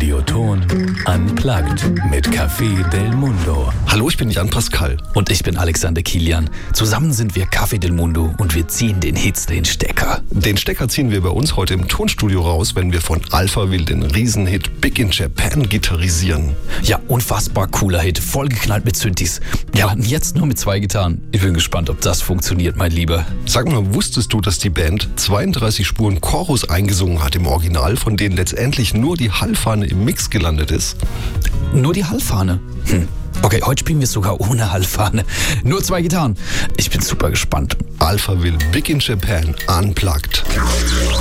Radioton Unplugged mit Café del Mundo. Hallo, ich bin Jan Pascal. Und ich bin Alexander Kilian. Zusammen sind wir Café del Mundo und wir ziehen den Hits den Stecker. Den Stecker ziehen wir bei uns heute im Tonstudio raus, wenn wir von Alphaville den Riesenhit Big in Japan gitarrisieren. Ja, unfassbar cooler Hit, vollgeknallt mit Synthes. Ja, jetzt nur mit 2 Gitarren. Ich bin gespannt, ob das funktioniert, mein Lieber. Sag mal, wusstest du, dass die Band 32 Spuren Chorus eingesungen hat im Original, von denen letztendlich nur die Hallfahne im Mix gelandet ist? Nur die Hallfahne? Okay, heute spielen wir sogar ohne Hallfahne. Nur 2 Gitarren. Ich bin super gespannt. Alphaville Big in Japan Unplugged.